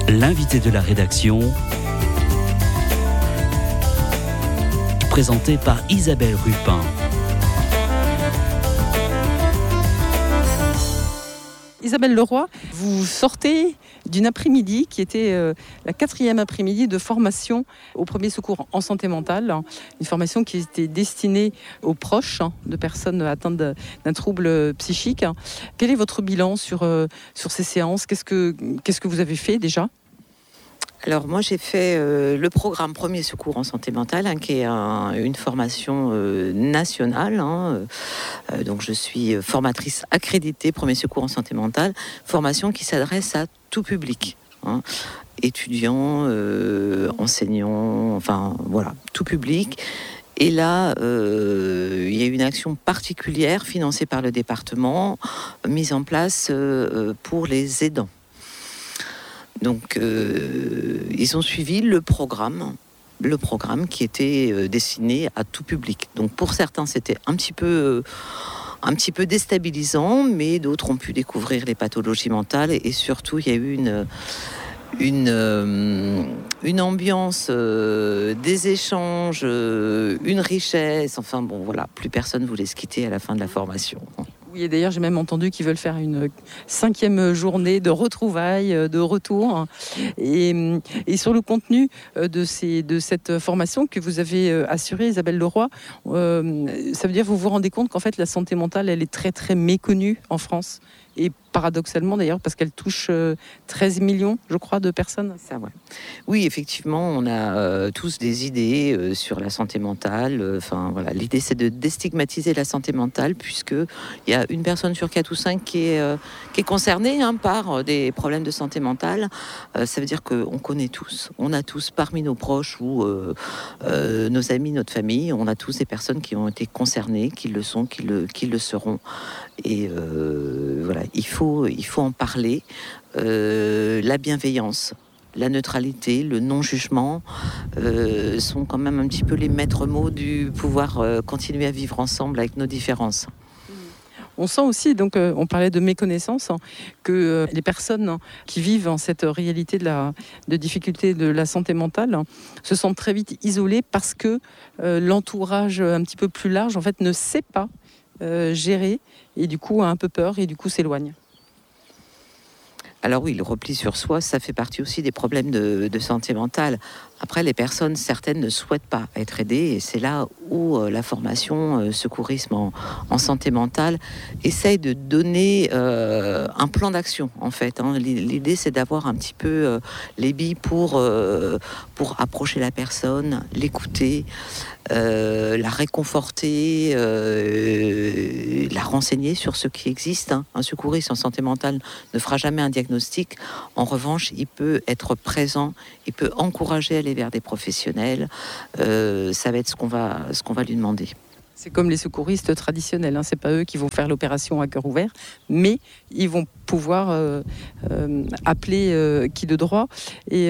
L'invité de la rédaction, présenté par Isabelle Rupin. Isabelle Leroy, vous sortez d'une après-midi qui était la 4e après-midi de formation au premier secours en santé mentale. Une formation qui était destinée aux proches de personnes atteintes d'un trouble psychique. Quel est votre bilan sur ces séances ? Qu'est-ce que vous avez fait déjà ? Alors moi j'ai fait le programme Premier Secours en Santé Mentale, qui est une formation nationale. Donc je suis formatrice accréditée Premier Secours en Santé Mentale, formation qui s'adresse à tout public. Étudiants, enseignants, enfin voilà, tout public. Et là, il y a une action particulière financée par le département, mise en place pour les aidants. Donc, ils ont suivi le programme qui était destiné à tout public. Donc, pour certains, c'était un petit peu déstabilisant, mais d'autres ont pu découvrir les pathologies mentales et surtout, il y a eu une ambiance, des échanges, une richesse. Enfin bon, voilà, plus personne voulait se quitter à la fin de la formation. Oui, et d'ailleurs, j'ai même entendu qu'ils veulent faire une 5e journée de retrouvailles, de retour. Et sur le contenu de cette formation que vous avez assurée, Isabelle Leroy, ça veut dire que vous vous rendez compte qu'en fait, la santé mentale, elle est très, très méconnue en France. Et paradoxalement d'ailleurs, parce qu'elle touche 13 millions, je crois, de personnes. Ça, ouais. Oui, effectivement, on a tous des idées sur la santé mentale. Enfin, voilà, l'idée, c'est de déstigmatiser la santé mentale, puisqu'il y a une personne sur 4 ou 5 qui est concernée par des problèmes de santé mentale. Ça veut dire qu'on connaît tous. On a tous, parmi nos proches ou nos amis, notre famille, on a tous des personnes qui ont été concernées, qui le sont, qui le seront. Et voilà, il faut en parler. La bienveillance, la neutralité, le non-jugement sont quand même un petit peu les maîtres mots du pouvoir continuer à vivre ensemble avec nos différences. On sent aussi, donc on parlait de méconnaissance, que les personnes qui vivent en cette réalité de difficulté de la santé mentale se sentent très vite isolées parce que l'entourage un petit peu plus large en fait ne sait pas gérer et du coup a un peu peur et du coup s'éloigne. Alors oui, le repli sur soi, ça fait partie aussi des problèmes de santé mentale. Après, les personnes, certaines ne souhaitent pas être aidées et c'est là où la formation secourisme en santé mentale essaye de donner un plan d'action, en fait. L'idée, c'est d'avoir un petit peu les billes pour approcher la personne, l'écouter, la réconforter, la renseigner sur ce qui existe. Un secouriste en santé mentale ne fera jamais un diagnostic. En revanche, il peut être présent, il peut encourager à aller vers des professionnels. Ça va être ce qu'on va lui demander. C'est comme les secouristes traditionnels, c'est pas eux qui vont faire l'opération à cœur ouvert, mais ils vont pouvoir appeler qui de droit. Et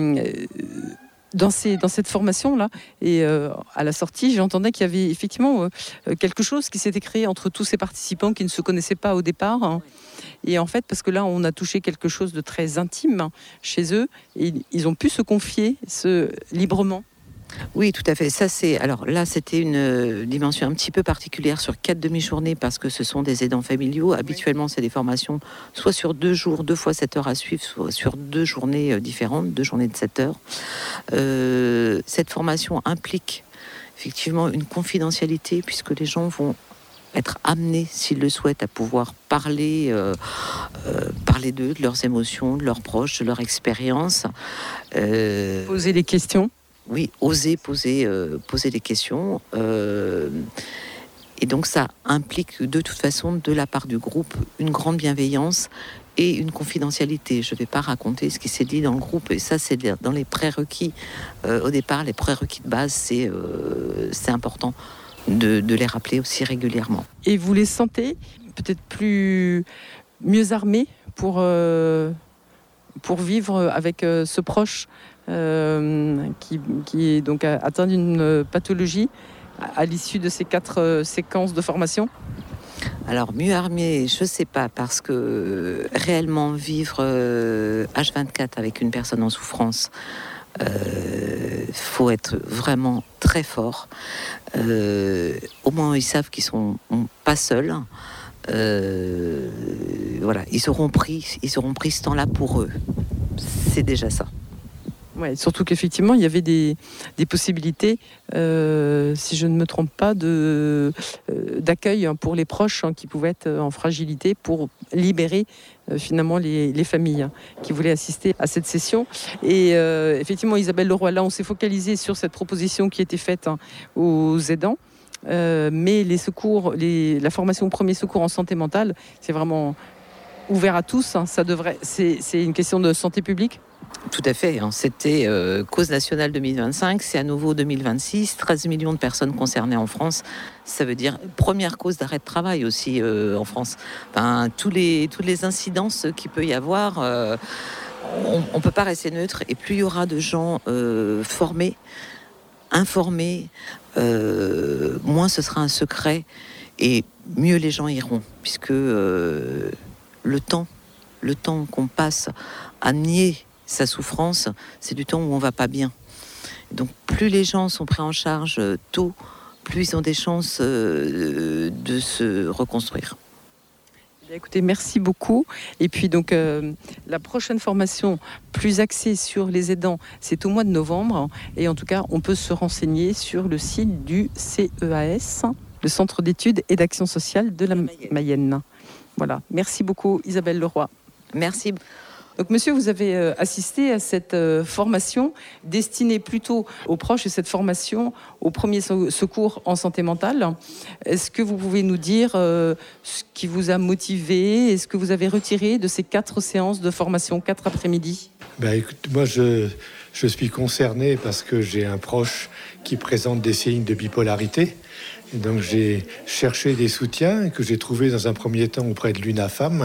dans cette formation-là, et à la sortie, j'entendais qu'il y avait effectivement quelque chose qui s'était créé entre tous ces participants qui ne se connaissaient pas au départ. Et en fait, parce que là, on a touché quelque chose de très intime chez eux, et ils ont pu se confier librement. Oui, tout à fait. Alors là, c'était une dimension un petit peu particulière sur 4 demi-journées parce que ce sont des aidants familiaux. Habituellement, c'est des formations soit sur 2 jours, 2 fois 7 heures à suivre, soit sur 2 journées différentes, 2 journées de 7 heures. Cette formation implique effectivement une confidentialité puisque les gens vont être amenés, s'ils le souhaitent, à pouvoir parler d'eux, de leurs émotions, de leurs proches, de leur expérience. Poser des questions. Oui, oser poser des questions. Et donc ça implique de toute façon de la part du groupe une grande bienveillance et une confidentialité. Je ne vais pas raconter ce qui s'est dit dans le groupe. Et ça, c'est dans les prérequis. Au départ, les prérequis de base, c'est important de les rappeler aussi régulièrement. Et vous les sentez peut-être mieux armés pour vivre avec ce proche qui est donc atteint d'une pathologie à l'issue de ces 4 séquences de formation? Alors, mieux armé, je ne sais pas, parce que réellement vivre H24 avec une personne en souffrance, faut être vraiment très fort. Au moins, ils savent qu'ils sont pas seuls. Voilà, ils auront pris ce temps-là pour eux. C'est déjà ça. Ouais, surtout qu'effectivement, il y avait des possibilités, si je ne me trompe pas, d'accueil pour les proches qui pouvaient être en fragilité pour libérer finalement les familles qui voulaient assister à cette session. Et effectivement, Isabelle Leroy, là, on s'est focalisé sur cette proposition qui était faite aux aidants. Mais les secours, la formation au premier secours en santé mentale, c'est vraiment ouvert à tous. C'est une question de santé publique. Tout à fait. C'était cause nationale 2025, c'est à nouveau 2026, 13 millions de personnes concernées en France. Ça veut dire première cause d'arrêt de travail aussi en France. Enfin, toutes les incidences qu'il peut y avoir, on ne peut pas rester neutre. Et plus il y aura de gens formés, informés, moins ce sera un secret et mieux les gens iront. Puisque le temps qu'on passe à nier sa souffrance, c'est du temps où on va pas bien. Donc plus les gens sont pris en charge tôt, plus ils ont des chances de se reconstruire. Écoutez, merci beaucoup. Et puis donc la prochaine formation plus axée sur les aidants, c'est au mois de novembre. Et en tout cas, on peut se renseigner sur le site du CEAS, le Centre d'études et d'action sociale de la Mayenne. Voilà. Merci beaucoup, Isabelle Leroy. Merci. Donc, monsieur, vous avez assisté à cette formation destinée plutôt aux proches et cette formation au premier secours en santé mentale. Est-ce que vous pouvez nous dire ce qui vous a motivé et ce que vous avez retiré de ces 4 séances de formation, 4 après-midi ? Écoute, moi, je suis concerné parce que j'ai un proche qui présente des signes de bipolarité. Et donc, j'ai cherché des soutiens que j'ai trouvés dans un premier temps auprès de l'UNAFAM.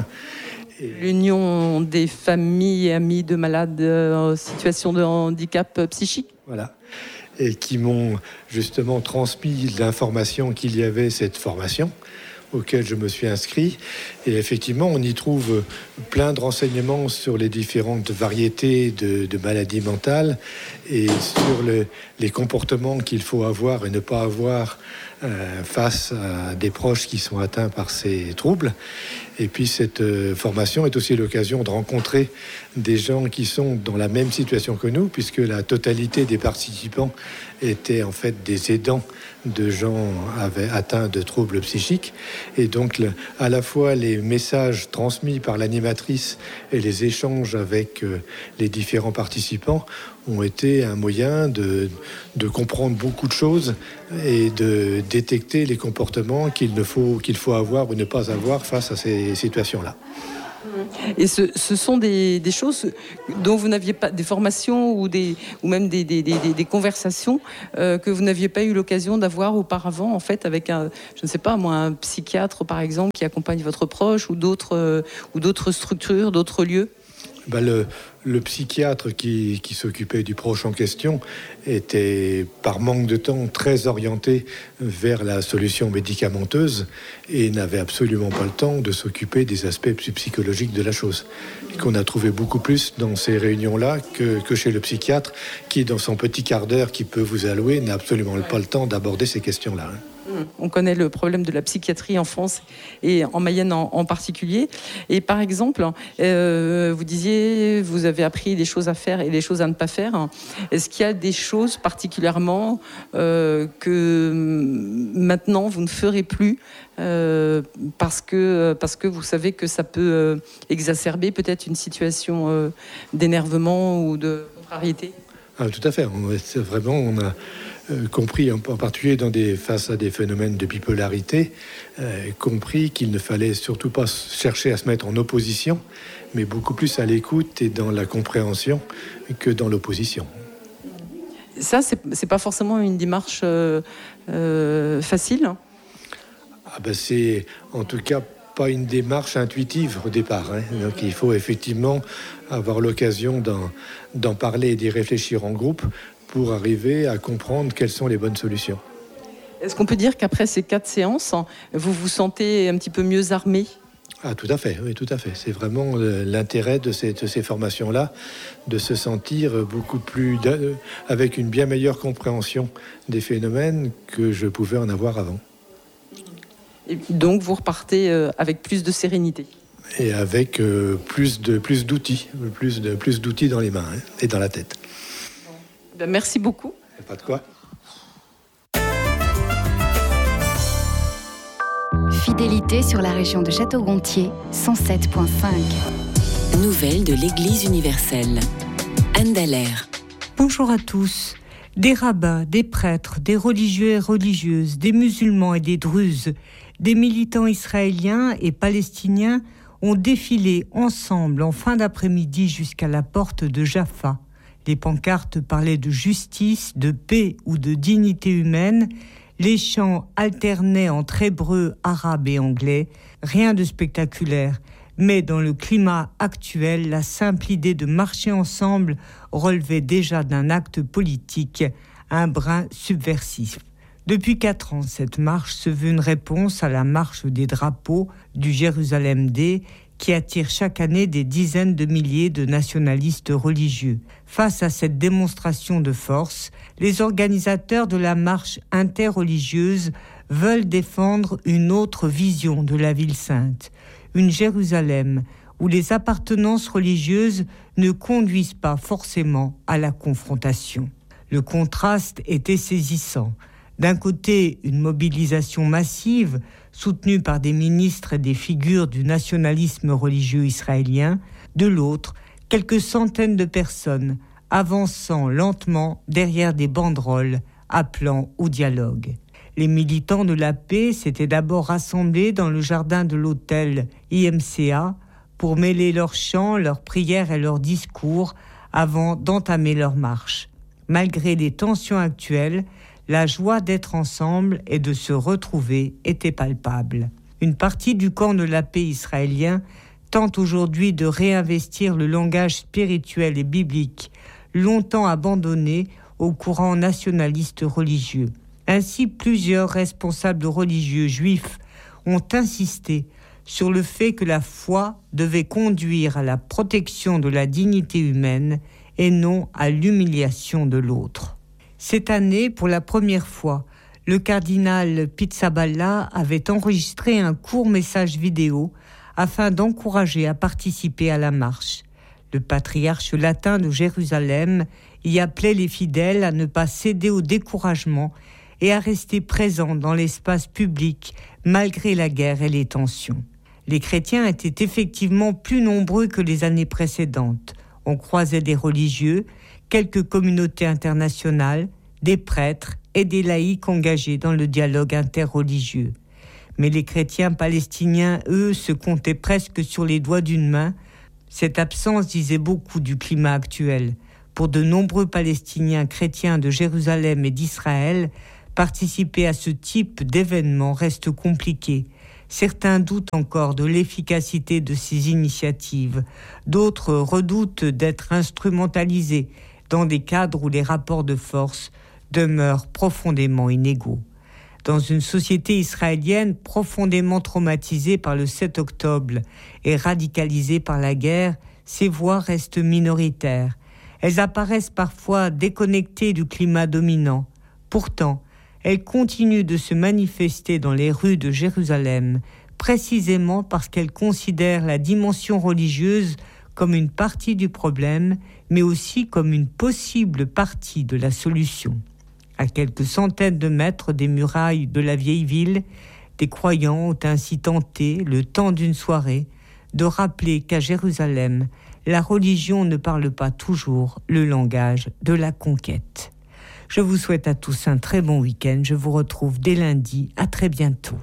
L'Union des familles et amis de malades en situation de handicap psychique. Voilà. Et qui m'ont justement transmis l'information qu'il y avait cette formation auquel je me suis inscrit. Et effectivement, on y trouve plein de renseignements sur les différentes variétés de maladies mentales et sur les comportements qu'il faut avoir et ne pas avoir face à des proches qui sont atteints par ces troubles. Et puis cette formation est aussi l'occasion de rencontrer des gens qui sont dans la même situation que nous, puisque la totalité des participants étaient en fait des aidants de gens atteints de troubles psychiques. Et donc à la fois les messages transmis par l'animatrice et les échanges avec les différents participants ont été un moyen de comprendre beaucoup de choses et de détecter les comportements qu'il faut avoir ou ne pas avoir face à ces situations-là. Et ce sont des choses dont vous n'aviez pas, des formations ou même des conversations que vous n'aviez pas eu l'occasion d'avoir auparavant, en fait, avec un psychiatre, par exemple, qui accompagne votre proche ou d'autres structures, d'autres lieux. Le psychiatre qui s'occupait du proche en question était, par manque de temps, très orienté vers la solution médicamenteuse et n'avait absolument pas le temps de s'occuper des aspects psychologiques de la chose. Et qu'on a trouvé beaucoup plus dans ces réunions-là que chez le psychiatre qui, dans son petit quart d'heure qu'il peut vous allouer, n'a absolument pas le temps d'aborder ces questions-là. On connaît le problème de la psychiatrie en France et en Mayenne en particulier. Et par exemple, vous disiez, vous avez appris des choses à faire et des choses à ne pas faire. Est-ce qu'il y a des choses particulièrement que maintenant vous ne ferez plus parce que vous savez que ça peut exacerber peut-être une situation d'énervement ou de contrariété ? Tout à fait. On a compris, en particulier face à des phénomènes de bipolarité, compris qu'il ne fallait surtout pas chercher à se mettre en opposition, mais beaucoup plus à l'écoute et dans la compréhension que dans l'opposition. Ça, c'est pas forcément une démarche facile. C'est en tout cas pas une démarche intuitive au départ. Donc il faut effectivement avoir l'occasion d'en parler et d'y réfléchir en groupe pour arriver à comprendre quelles sont les bonnes solutions. Est-ce qu'on peut dire qu'après ces 4 séances, vous vous sentez un petit peu mieux armé ? Ah, tout à fait, oui, tout à fait. C'est vraiment l'intérêt de ces formations-là, de se sentir beaucoup plus, avec une bien meilleure compréhension des phénomènes que je pouvais en avoir avant. Et donc vous repartez avec plus de sérénité. Et avec plus d'outils dans les mains et dans la tête. Merci beaucoup. Pas de quoi. Fidélité sur la région de Château-Gontier, 107.5. Nouvelles de l'Église universelle. Anne Dallaire. Bonjour à tous. Des rabbins, des prêtres, des religieux et religieuses, des musulmans et des druzes, des militants israéliens et palestiniens ont défilé ensemble en fin d'après-midi jusqu'à la porte de Jaffa. Les pancartes parlaient de justice, de paix ou de dignité humaine. Les chants alternaient entre hébreu, arabe et anglais. Rien de spectaculaire. Mais dans le climat actuel, la simple idée de marcher ensemble relevait déjà d'un acte politique, un brin subversif. Depuis 4 ans, cette marche se veut une réponse à la marche des drapeaux du Jérusalem Day qui attire chaque année des dizaines de milliers de nationalistes religieux. Face à cette démonstration de force, les organisateurs de la marche interreligieuse veulent défendre une autre vision de la ville sainte, une Jérusalem où les appartenances religieuses ne conduisent pas forcément à la confrontation. Le contraste était saisissant. D'un côté, une mobilisation massive soutenue par des ministres et des figures du nationalisme religieux israélien. De l'autre, quelques centaines de personnes avançant lentement derrière des banderoles appelant au dialogue. Les militants de la paix s'étaient d'abord rassemblés dans le jardin de l'hôtel IMCA pour mêler leurs chants, leurs prières et leurs discours avant d'entamer leur marche. Malgré les tensions actuelles, la joie d'être ensemble et de se retrouver était palpable. Une partie du camp de la paix israélien tente aujourd'hui de réinvestir le langage spirituel et biblique, longtemps abandonné au courant nationaliste religieux. Ainsi, plusieurs responsables religieux juifs ont insisté sur le fait que la foi devait conduire à la protection de la dignité humaine et non à l'humiliation de l'autre. Cette année, pour la première fois, le cardinal Pizzaballa avait enregistré un court message vidéo afin d'encourager à participer à la marche. Le patriarche latin de Jérusalem y appelait les fidèles à ne pas céder au découragement et à rester présents dans l'espace public malgré la guerre et les tensions. Les chrétiens étaient effectivement plus nombreux que les années précédentes. On croisait des religieux, quelques communautés internationales, des prêtres et des laïcs engagés dans le dialogue interreligieux. Mais les chrétiens palestiniens, eux, se comptaient presque sur les doigts d'une main. Cette absence disait beaucoup du climat actuel. Pour de nombreux Palestiniens chrétiens de Jérusalem et d'Israël, participer à ce type d'événement reste compliqué. Certains doutent encore de l'efficacité de ces initiatives. D'autres redoutent d'être instrumentalisés dans des cadres où les rapports de force demeurent profondément inégaux. Dans une société israélienne profondément traumatisée par le 7 octobre et radicalisée par la guerre, ces voix restent minoritaires. Elles apparaissent parfois déconnectées du climat dominant. Pourtant, elles continuent de se manifester dans les rues de Jérusalem, précisément parce qu'elles considèrent la dimension religieuse comme une partie du problème, mais aussi comme une possible partie de la solution. À quelques centaines de mètres des murailles de la vieille ville, des croyants ont ainsi tenté, le temps d'une soirée, de rappeler qu'à Jérusalem, la religion ne parle pas toujours le langage de la conquête. Je vous souhaite à tous un très bon week-end. Je vous retrouve dès lundi. À très bientôt.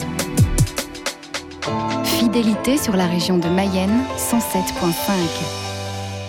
Fidélité sur la région de Mayenne, 107.5.